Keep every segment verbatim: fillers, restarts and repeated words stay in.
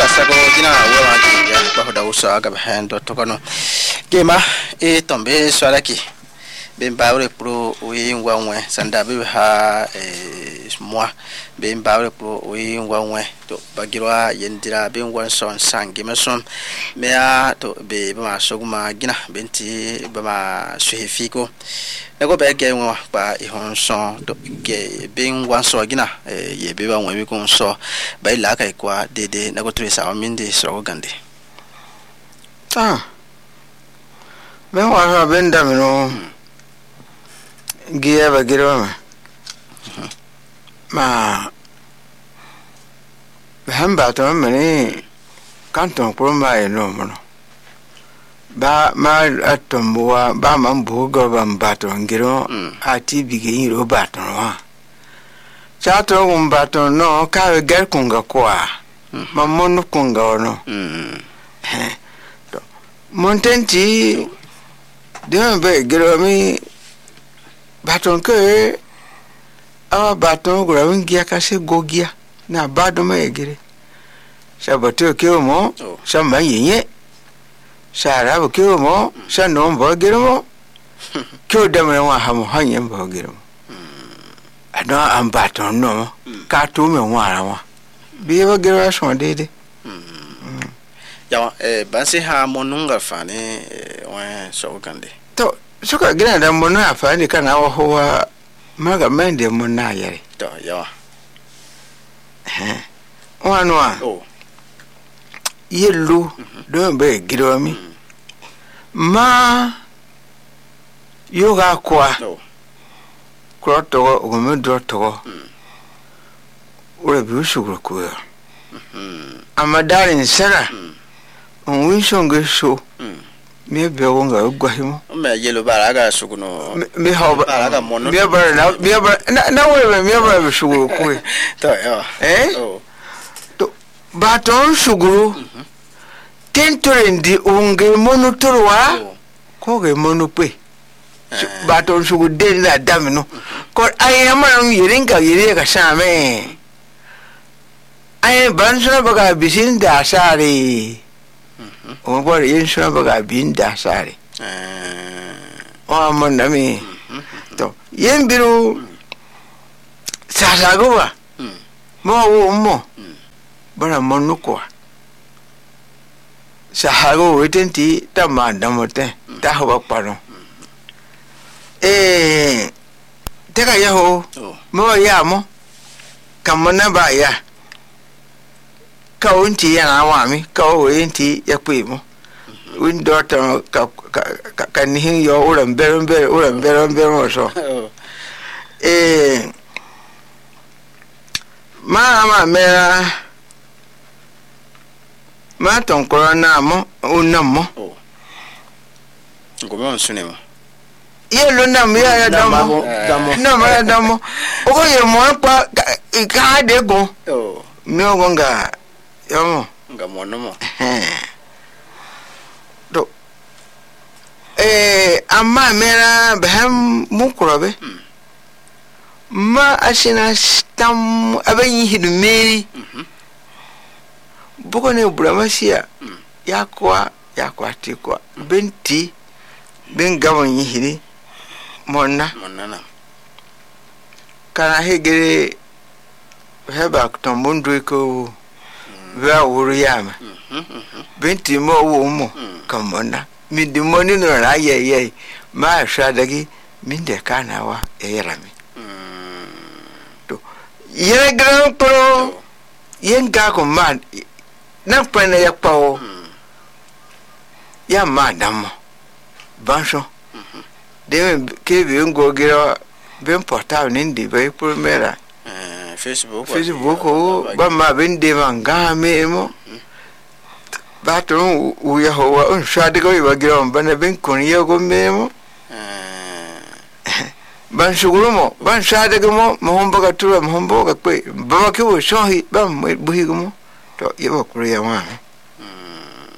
sako jina wa ya bahoda usa ga hando tokono gema e tombe swalaki bembawre pro uyingwa nwe sanda be ha e moi bembawre pro uyingwa nwe to bagirwa yendira bengwan son sangi masom mea to be ba soguma gina benti ba suhefiko ego be ge nwa pa ihon son to ge bengwan so gina ye be ba nwe ko so ba ila kai kwa dede na go tresa minde so gande ah me wa benda mino Gia bagiroma ma hamba to mani kanton kurma eno mono ba ma atomwa ba mambu go bambato ngiro ati bigi ro bato wa chato umbato no ka ger kunga kwa mamono kunga ono to montenti de be giromi baton ke awa baton gura wingia kase gogia na bado megere sabato ke mo sama yenye sara bo ke mo sa no bo gere mo ke de me wa ha mo hanye bo gere mo ano am baton no ka to me wa ra wa bi bo gere so dede ya eh banse ha monunga fane wa so gande to suka gina da mun afani kana wa maga mende mun na yare to yawa eh wanwa oh yellu do be gidomi ma yoga kwa oh kroto o me do to ore bi usugro ko mhm amadari nsara on wi songe so me be wonga gwahimo me yelo baraga suguno me hoba baraga mono me bara na me bara na we me bara suguru ko to yo eh oh to baton suguru tentorendi unge mono torwa ko ge mono pe baton sugu de na damino ko ayama yiringa yiriga same ay bansuna baga bisin da sare o bor insura baga bin da sare eh o mon nami to yembiru sasagowa mo wo mo bara monuko sahago wetenti tamanda mote tahoba paro eh teka yaho mo yamo kamona ba ya kaunti ya na wami kaunti ya kwimo window to ka kan hin yo uran beron beron uran beron beron so eh ma ma mera ma ton corona mo unamo ngome onsunemo yelo nam ya ya damo no ma damo o ye mo pa ka de go oh no gonga yo nga mono mo do eh amma mera baham mukrobe ma ashina stam abenyi hidumeri buko ne buramasiya yakwa yakwa tikwa benti ben gawon yihiri monna monna na kana hegere heba kutombundu ko wa wuru yama benti mo wo mo kamona mi di moni no ra ye ye ma sha dagi min de kana wa yerami to yere gran pro yenga ko man na pene ya pawo ya madam banso de ke bi ngo gira ben portable ndi be primera Facebook Facebook ba ma ben de manga memo ba to u ya ho wa un shade ko ba gira ban ben kun ye go memo ban shuguru mo ban shade go mo mo hombo ka tura mo hombo ka pe ba ke wo shohi ba mo buhi go mo to ye ba kuri ya wa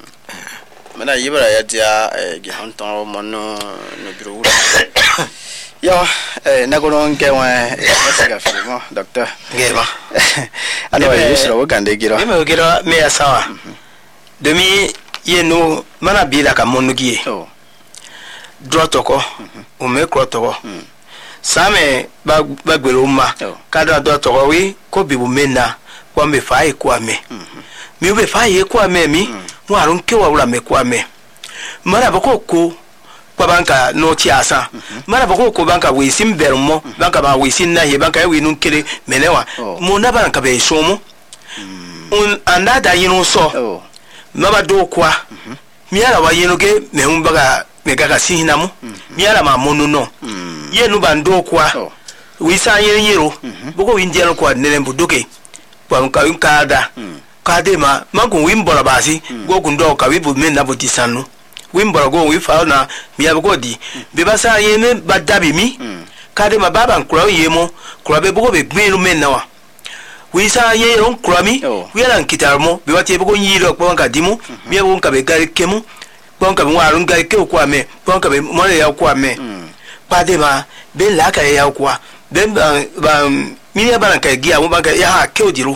mena yibara ya dia ge hanton mono no biro Yo, eh, nagono ngewa wasiga filimo, doctor. Ngeba. Ano yisro wogande giro. Deme giro me asawa. Demi yenu mana bila ka monugie. Oh. Drotoko. Ume krotoko. Same ba bagbero ma. Kada drotoko wi ko bibu mena kwa me fa kwa me. Mi ube fa ye kwa me mi, wa run ke wa ura me kwa me. Mara bako ko kwa banka no chiasa mara bako ko banka we sim bermo banka ba we sin na ye banka we nun kele menewa mo na banka be somo un anda da yinu so maba do kwa miara wa yinu ge me hun baga me gaga sihina mu miara ma monu no ye nu bando kwa we sa yin yiro boko win dialo kwa nele mbudoke kwa nka nka da ka de ma magun win bola basi go gundo ka we bu men na botisanu Wimboro go we found na mi abogodi be basa yene badabi mi kade ma baba nkura yemo kura be bogo be gbelu men na wa we sa ye ron kura mi we ran kitarmo be wati bogo yiro ko nka dimu mi abo nka be gari kemu ko nka be warun gari ke ko ame ko nka be mo ya ko ame kade ma be la ka ya ko be ba mi ya ba nka gi amu ba ka ya ha ke odiru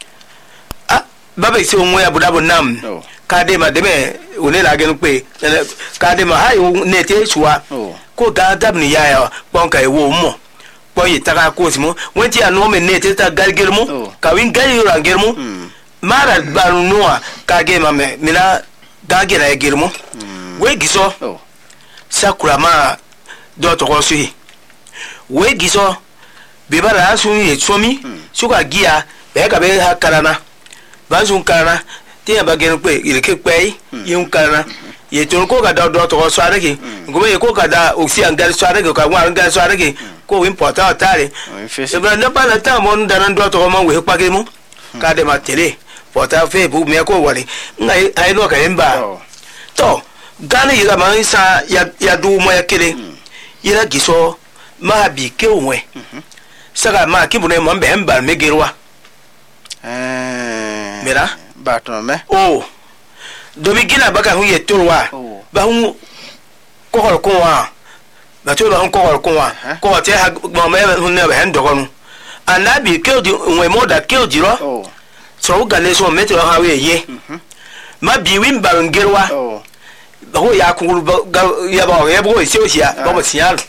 ah baba ise onwe ya budabo nam kade ma deme one la genu pe kade ma ha ne te suwa ko ga dab ni ya ya pon ka ewo mo pon yi taka ko simo won ti anu me ne te ta galgel mo ka win gal yo rangel mo mara baru noa ka ge ma me mina ga ge na gel mo we giso sakura ma do to ko sui we giso be bara asu ye somi suka gia be ka be ha karana ba sun karana tiya ba genu pe ile ke pe yun kana ye ton ko ga do to so areke ngo ye ko ga da oksi angal so areke ka wa angal so areke ko important atare e ba na pa na ta mo nda na do to mo we pa ke mu ka de ma tele porta fe bu me ko wali ngai ai no ka emba to gane yi ga ma sa ya ya du mo ya kele ira giso ma bi ke onwe saka ma ki bu ne mo mbe emba me gerwa eh mira Baton me oh dobi gina baka hu ye torwa ba hu ko ko ko wa ba to ba hu ko ko ko wa ko te ha mo me hu ne ba hen dogonu anabi ke di we mo da ke di ro so ga le so me to ha we ye ma bi win ba ngerwa ba ho ya ku ya ba ye bo si o si ya ba bo si ya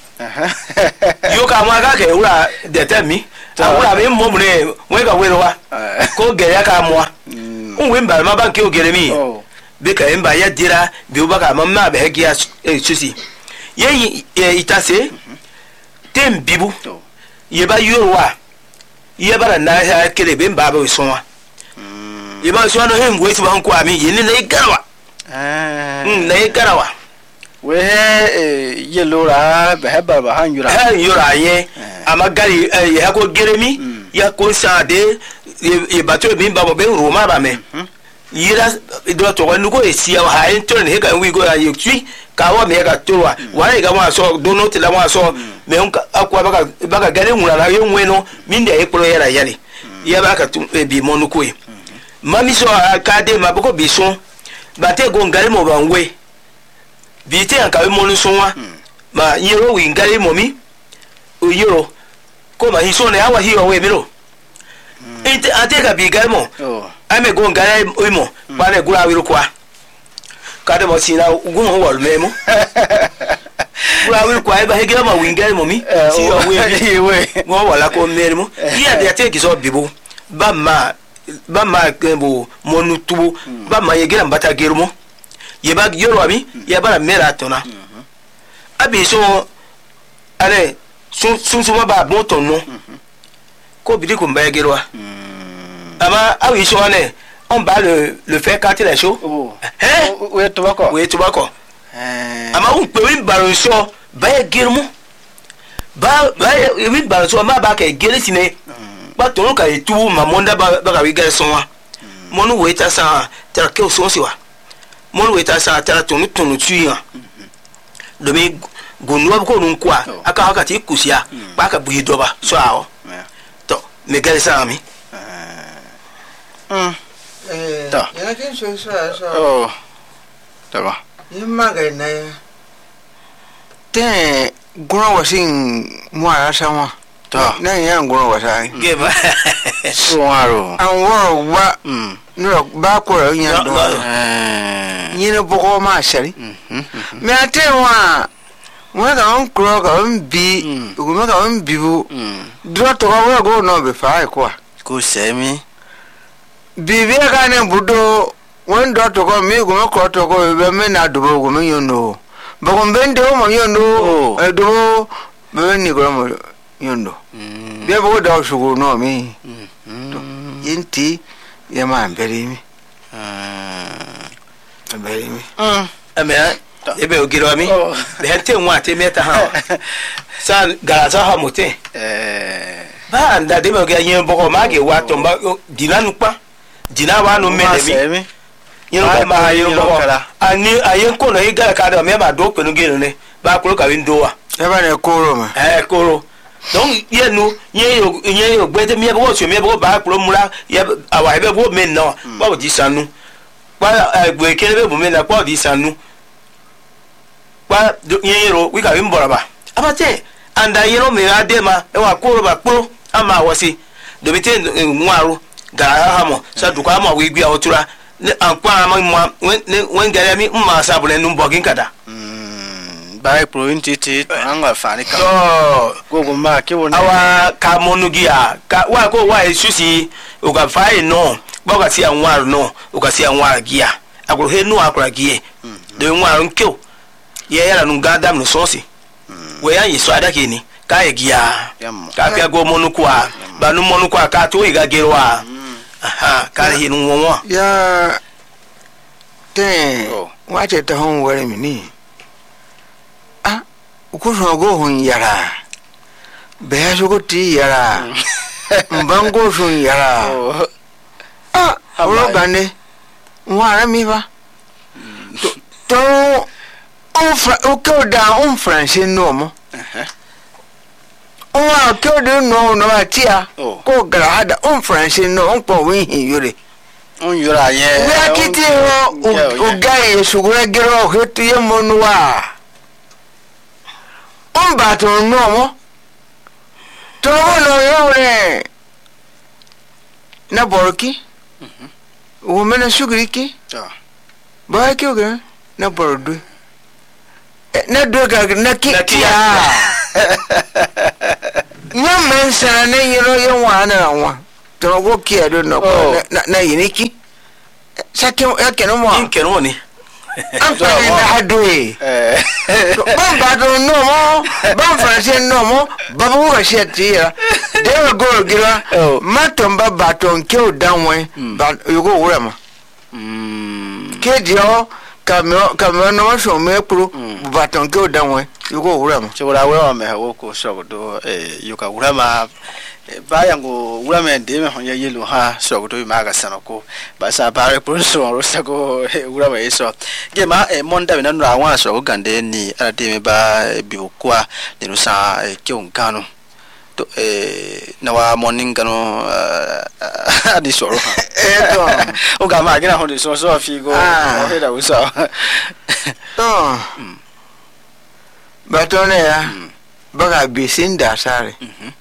yo ka ma ga ke ura de temi awura be mo mure we ga we ro wa ko ge ya ka mo unwe mba ma banke ogere mi be ka mba ya dira bi ubaka mamma begia susi ye itase tem bibu ye ba yorwa ye bara na ha kele be mba ba sonwa ye ba so no he ngwe ti ba nko ami ye ni na igarawa ah na igarawa we ye lora be ha ba ba han yura ha yura ye amagari ye ha ko geremi ya ko sade ye bato bi ba be roma ba me yira do to wanu ko esi ya ha intern he ka wi go ya yetui ka wa me ka to wa wa ga wa so do no ti la wa so me akwa baka baka gare nwura la ye nwe no mi ndia e pro yara yale ye baka tu bi monu ko e mami so ka de ma boko bi so ba te go ngare mo ba nwe bi te an ka we monu so wa ma yero wi ngare mo mi o yero ko ma hi so ne awa hi o we mi ro ite ateka bigamo ame go ngara imo bale gura wiru kwa kade mo sina ugun wol memo gura wiru kwa ba hegera ma winga mo mi si o we we mo wala ko memo iya de ateki so bibu ba ma ba ma kembo monu tubu ba ma yegera mbata gerumo ye ba yoro ami ye ba mera tona abi so ale sun sun so ba boto no ko bidi ko mba gerwa ama awi so ne on ba le le fait quand il est chaud hein we tobako we tobako eh ama un pe win baron so ba germu ba ba win baron so ma ba ka gere sine ba to ka etu ma monda ba ba ka wi gere so wa monu we ta sa ta ke o so si wa monu we ta sa ta to nu to nu tuya do mi gonwa ko nun kwa aka aka ti kusia ba ka buyi doba so awo me gari sa mi mm eh ya kin so so so oh ta ba yimma ga na te guna wasin mwara sama to na yan guna wasai Gema. suwaro an woro ba mm no ba ko yan do eh nyine boko ma shari mhm me atewa mo ga on kro ga on bi Mm. ko mo ga on bibu mm dro to wa go no be fa ko ko semi bibi ga ne budo won do to ko mi go mo ko to ko be me na do go me yono ba ko bende mo yono Oh. e do be ni go mo yono mm be bo da shugo no mi mm yinti ya ma beri mi ah beri mi mm Amea. Ebe ogiro mi. Oh. Be hante nwa te meta ha. Sa garaza ha mote. eh Ba anda de me ogia yen boko ma ge wa to ba dinanu pa. Dina wa no me de mi. semi Yen ko ma yen boko. Ani ayen ko no iga ka do me ba do pe no ge ne. Ba ko ka windo wa. e ba ne koro ma Eh koro. Donc yen nu yen yo yen yo gbe de mi bo so mi bo ba ko mura ye awa ebe bo me no. Ba bo di sanu. Ba egbe kele be bo me na ko di sanu. Ba yero we ka wimbora ba abate anda yero me adema e wa koro ba kporo ama wosi do bite nwaru gara ha mo sa du kwa ma we gbi otura anpa ma ma wen gare mi ma sa bule nu bogin kada mm bai pro intiti anga fani ka so gogo ma ke woni awa ka monugia ka wa ko wa isusi o ka fai no ba ka si anwaru no o ka si anwaru gia agro he no akra gie do nwaru nkyo ye yara nu gadam no sosi we yan yiso adake ni ka egia yamma ka pia go monuku a ba nu monuku a ka to iga gero a aha ka hi nu won ya te Oh. wa che ta hon wore mi ni ah ko so go hun yara be ha so ko ti yara mbango so yara oh ah How ro am I? bane wa ra mi ba to to on fra o ko da on français no mo eh on wa ko de no no atia Oh. ko gra hada on français no on po wi hin yore on yura ye we akiti ho o gai sugura gero hetu ye monwa on ba to no mo to no yore na borki o mena suguriki to ba ki o ga na bordu na do ga na ki Na ki ya nya men sana ne yiro ye wa na wa to go ki edo no Oh. na na yiniki sake ya ke no mo in kenu ni an fa na hadwe eh ban ba do no mo ban français no mo ba bu ga she ti ya de go gira Oh. matomba baton ke o danwe ba yugo wura ma mm ke dio kamyo kamyo no so me pro baton ke o danwe yugo wura ma chura we me wo ko so do eh yuka urama ba yango urama de me honya yelu ha so do ma ga sana ko ba sa ba re pro so ro sa ko urama eso ge ma e monda be na no awan so go gande ni ara de me ba bi okwa de no sa ke on kanu to eh na wa morning kanu adi so ro ha e to o ga ma gina ho de so so fi go Ah. he da usa to baton ya baga bisin da sare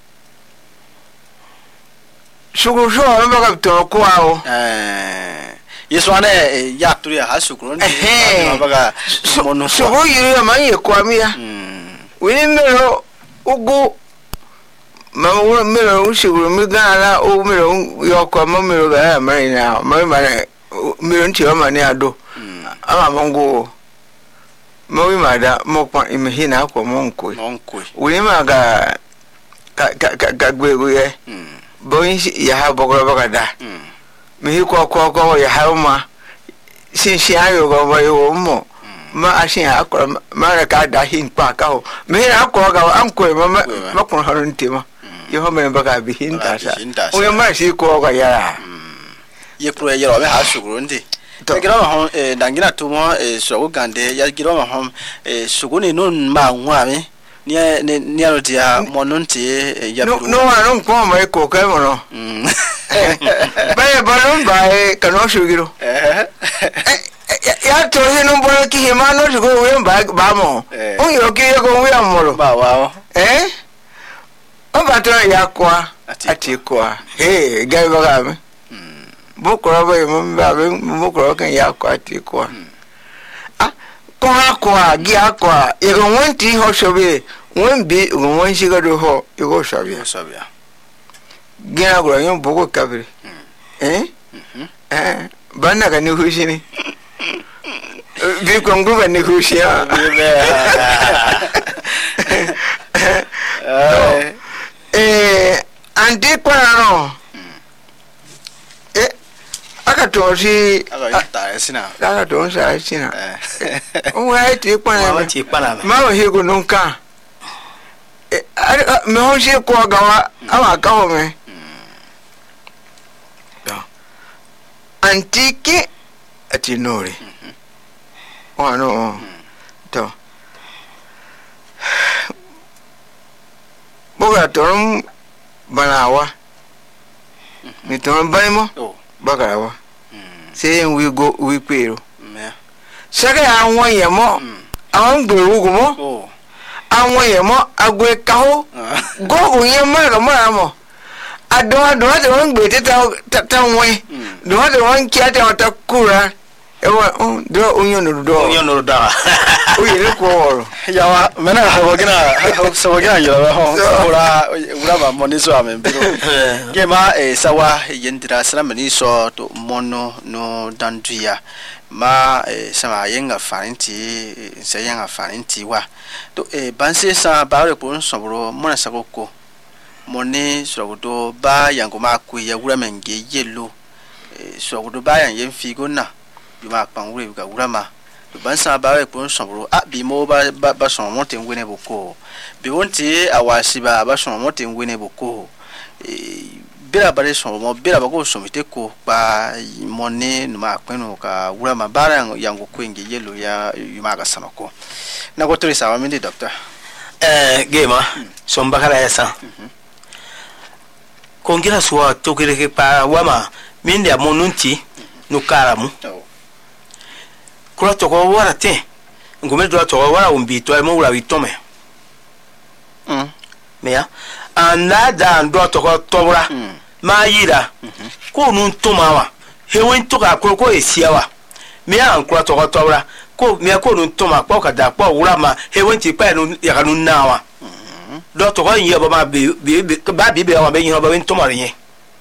sugu so baga to ko awo eh yeso ane ya turi ha sukuru ndi Ehe. baga monu so sugu yiri ma ye kwa mi ya mm wini mero ugu ma wo mero usiguru mi gala o mero yo kwa ma mero ga ma ina ma ma mero nti o ma ni ado ama mongo mo wi ma da mo kwa imehina kwa monko onkoi wini ma ga ka ka ka gwe gwe mm boyin ya ha bogoro baga da mm mi hi ko ko ko ya ha ma sin sin ayo go ba yo mo ma asin akora ma ra ka da hin pa ka ho mi ra ko ga an ko ma ma ko harun ti ma yo ho me baga bi hin ta sa o ya ma si ko ga ya ye kuro ye ro me ha sukuru ndi To. te gira ho eh dangina tumo eh so go gande ya gira ma ho eh suguni no ma nwa mi ni ni ni aro dia monu nti ya no buru no wa no ko ma ko ka mo no mm ba ya ba no ba e ka no su giro eh ya to hinu bo ki himano to go we ba ba mo o yo ki go we amoro ba wa eh o ba to ya kwa ati kwa hey ga ba ga me bukoro ba mo ba bukoro kan ya kwa ati kwa ah kwa kwa gi akwa e go wonti ho shobe won bi go won shiga do ho e go shobe shobe gina go yon bogo kabiri eh eh bana ka ni hushini bi kongo ba ni hushia eh andi kwa no eh aka to si aka ta sina aka to sa sina o wa ti kwa ma ti pa na ma o he go nunka eh me ho si ko gawa awa ka ho me antike atinore oh no to boga torum banawa ni torum banimo bagawa say we go we pero me saka awon yemo awon gberu go mo awon yemo agwe kaho go yemo ga mo mo adon adon de won gbe teta ta won do de won ki ata ta kura e won do onyo no do onyo no do o yele ko oro ya wa mena ha wagina ha wagina yela ho ora ora ba moni so amen biro ke ma e sawa yendira sala mani so to mono no danduya ma e sama yenga farinti se yenga farinti wa to e banse sa ba re pon so bro mona sakoko moni sogodo ba yango ma ku ya wura menge yelo sogodo ba yan yen figo na bi ma pan wure ga wura ma ban sa ba we pon sonbro a bi mo ba ba son mo ten wene boko bi wonti awasi ba ba son mo ten wene boko e bira ba son mo bira ba ko so mite ko pa moni no ma penu ka wura ma ba yango ku nge yelo ya yuma ga samako na ko tori sa wa mi doctor eh gema son bakara yasa kongira suwa tokere ke pa wama minde amonunti no karamu kura toko wara te ngume do toko wara umbi to mo wura bitome mm meya anda da ndo toko tobura ma yira ko nun tomawa hewen to ka ko ko esiawa meya an kura toko tobura ko meya ko nun toma ko ka da ko wura ma hewen ti pa no ya kanu nawa do to ko yin ba bi ba bi be wa be yin ba wen to mare yin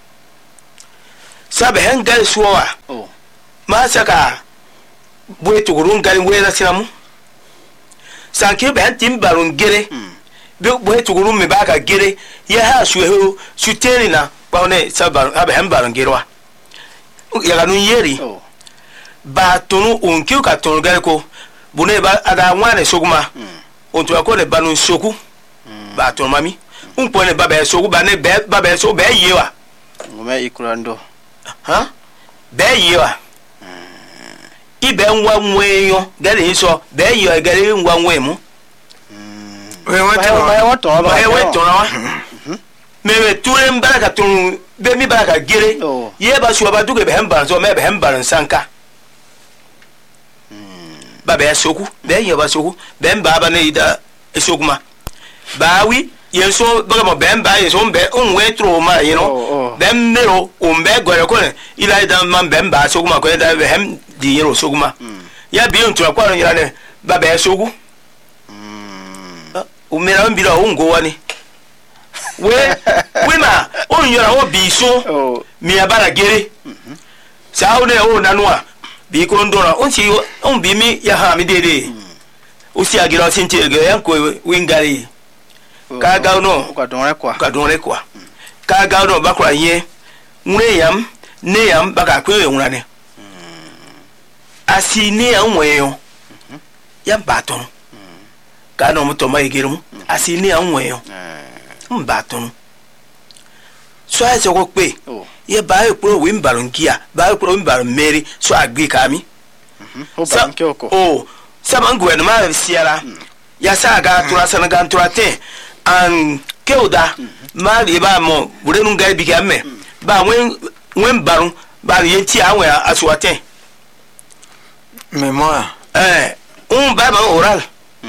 sabe hen gal suwa oh ma saka boy to gurun gal we na sinamu sanke be han tim barun gere be boy to gurun me ba ka gere ya ha su he su teri na ba ne sabar abe hen barun gere wa ya kanu yeri oh ba tonu on ki ka tonu gal ko bune ba ada wane soguma on to ko le banu soku ba to mami un pone ba be so ba ne be ba be so be yewa ngume ikurando ha be yewa ibe nwa nweyo gale so be yewa gale nwa nwemu we want ba to wa to ba ba e we to na me me ture mbaraka tun be mi baraka gere ye ba so ba duke be hemba so me be hemba sanka ba be soku be yewa soku be mba ba ne ida esoguma bawi yenso baga mo bemba yenso mbe onwe tro ma yino bemmero umbe gore ko ila da man bemba so kuma ko da hem di yero so kuma ya bi onto kwa nyira ne ba be so gu umera mbira ongo wani we we ma on yora o bi so mi abara gere sa o ne o nanua bi ko ndora on si on bi mi ya ha mi dede o si agira sinti ge yan ko wingari ka ga no ka don kwa ka don re kwa ka ga no ba kwa yin nwure yam ne yam ba ka kwe nwura ne asi ne ya nweyo ya baton ka no muto mai girum asi ne ya nweyo mbaton so a se ko pe ye ba e pro wi mbarun kia ba e pro mbarun meri so agbi ka mi o ba nke oko o sabangu en ma siara ya sa ga tura sana ga tura te an keuda ma li ba mo bure nun ga bi ga me ba wen wen barun ba ye ti awon aswate memoir eh un baba oral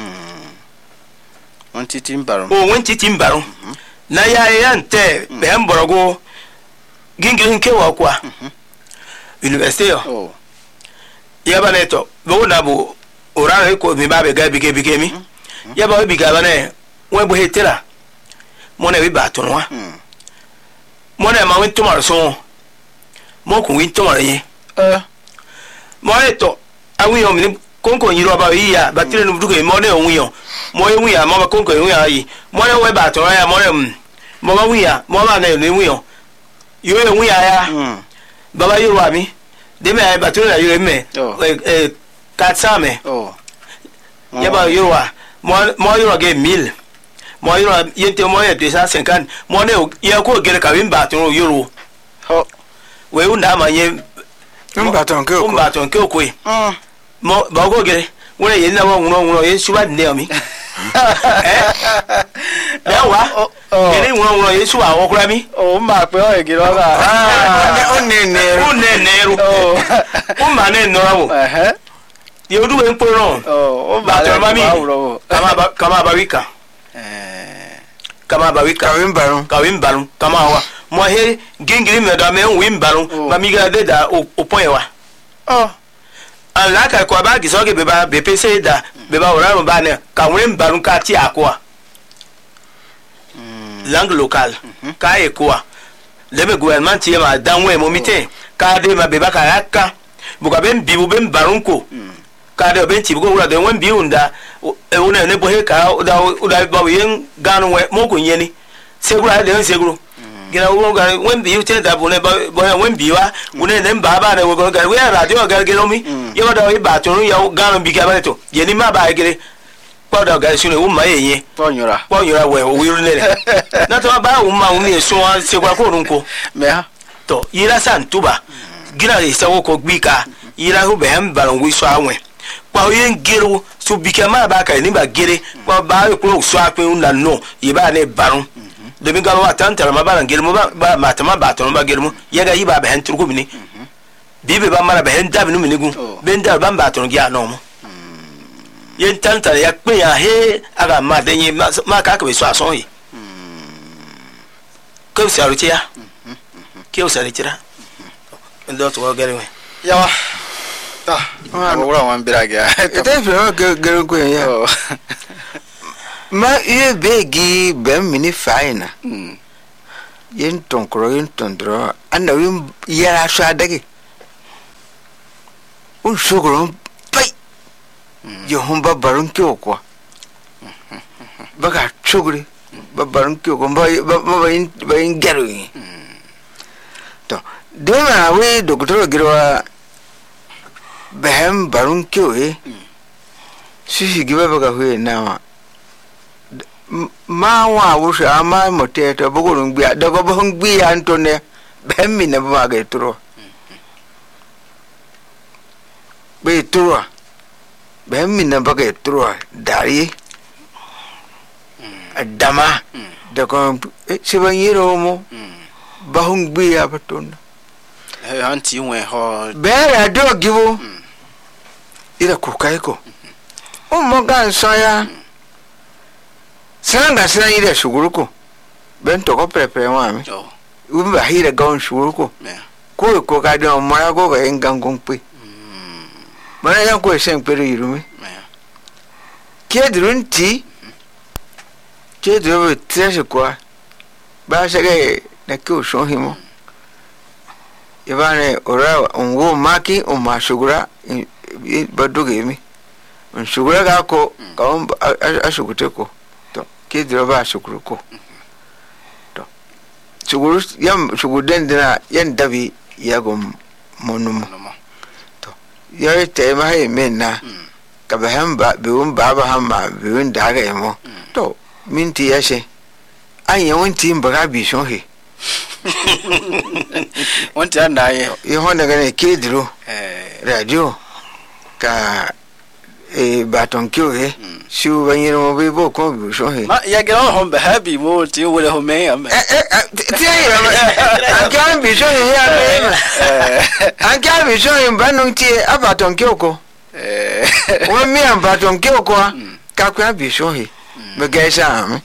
on titi mbaro o won titi mbaro na ya ya nte be mborogo gingiri nke wa kwa university oh ya ba neto bo na bo oral ko mi ba be ga bi ke bi ke mi ya ba bi ga ba ne won bo hetera mo na bi ba to no mo na ma won to maro so mo ku win to maro yin eh mo eto awi o mi konko yiro ba yi ya ba tire nu dugo mo na ohun yo mo ehun ya mo ba konko ehun ya yi mo na we ba to ya mo na mo ba wi ya mo ba na ehun yo yo ehun ya ya baba yo wa mi de me ba tire na yo me eh ka sa me oh ya ba yo wa mo mo yo ge mil mo yo yente mo ya deux cent cinquante mo na ya ko gere ka win ba to yo ho we unda ma ye umba tonke ko umba to nke okwe mm mo ba go gere wona ye na wa nwuno nwuno ye suba de mi eh ya wa gere nwuno nwuno ye suba wo kura mi oh ma pe o egiro ga ah onene onene ru oh o ma ne no rawo eh ye odu we npo ro oh o ba to ma mi kama ba kama ba wika eh kama ba wika kawin baron kawin balu kama wa mo he gingiri me da me win balu ma mi ga de da o point wa oh ala ka kwa ba giso ke beba B P C da beba ora ro ba ne ka won barun ka ti akwa langue locale ka e kwa le be gouvernement ti ma danwe mo mite ka de ma beba ka aka bu ka ben bibu ben barun ko ka de ben ti bu ko ura de won bi unda e wona ne bo he ka da da ba yen ganu we mo ko yeni segura de seguro gina wo ga wen bi ute da bo ne ba wen bi wa wona ne ba ba ne wo ga we radio ga gelo mi yo da i ba to ya ganu bi ga ba to yeni ma ba gele pa da ga sunu wo ma yen ponyora ponyora we o wiru ne na to ba wo ma wo ni so wa se kwa ko runko me ha to yira san tuba gina ri se wo ko gbi ka yira hu be hem balon wi so anwe pa yen gero so bi ka ma ba ka ni ba gere pa ba ko so apin na no yi ba ne barun de mi galo atanta ma ba ngel mo ba ma tama ba to ba gel mo ye ga yi ba be hen turku bini bibe ba mara be hen da binu minigu be nda ba ba to ngia no mo ye tanta ya pe ya he aga ma de yi ma ka ka be so ason yi ko sa ru tia ke o sa ri tira ndo to ga re ya wa ta wo ora wan bira ga ete fe o gere ko ya oh ma ye begi ben mini faina mm yen tonkro yen tondro anda wim yara sha dage un shugro pai yo hum babarun kyo ko baga chugri babarun kyo ko ba ba yin ba yin garu to de ma we doctor girwa behem barun kyo e sisi giba baga huye na ma wa wusha ma motete bugurun biya daga bahun biya antone bemmi na ba ga turo be turo bemmi na ba ga turo dari adama daga siban yiro mo bahun biya batun eh anti we ho bera do gibo ira ku kai ko o mo gan saya sanga sina ida shuguruko ben to ko pepe mami oh umba hira gaun shuguruko me ko ko ka do mara ko ga engan gongpe mana yan ko sen pere yirumi me ke drunti ke do trese kwa ba sege na ko so himo yabane ora onwo maki o ma shugura ba doge mi on shugura ga ko ka on ashugute ko ke droba shukuru ko to shukuru yam shuguden dina yan dabi ya go monum to ya te ma he menna ka ba hamba be un baba hamba be un daga yemo to minti yashe an yi wanti mbaga bi shon he wanti anda ye ye honda gane ke dro eh radio ka e baton kyo he shu banyere mo be bo ko bi shon he ma ya ga ho be happy mo ti wo le ho me ya me ti ayi an kan bi shon he ya me an kan bi shon he banon ti abaton kyo ko eh wa mi am baton ke ko ka kwa bi so he be ga sa am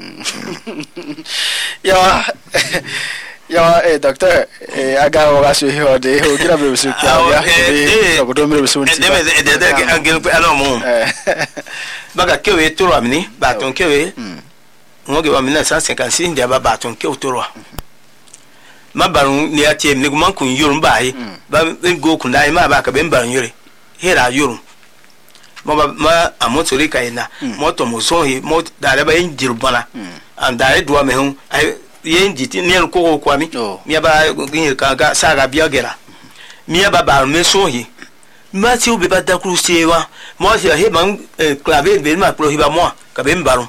yo yo eh doctor eh aga wa so he ode o kira be so kya ya ko do me be so nti ba de de de angel pe alo mo baga kewe toro amini baton kewe ngoge wa mille neuf cent cinquante-six ndia ba baton kewe toro ma barun ni atie ni guman kun yorum bai ba go kun dai ma ba ka ben barun yore hera yorum ma ma amotori kaina moto mo so he mo dare ba injir bana and dare do me hun ai yenji ti ni ko ko ami mi ba gin ka ga sa ga biagera mi ba ba me so he ma ti o be ba da kru sewa mo se he man clave be ma pro hiba mo ka ben barun